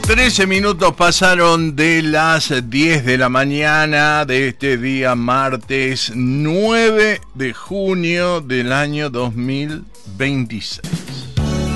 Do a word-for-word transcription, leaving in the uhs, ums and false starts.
trece minutos pasaron de las diez de la mañana de este día martes nueve de junio del año dos mil veintiséis.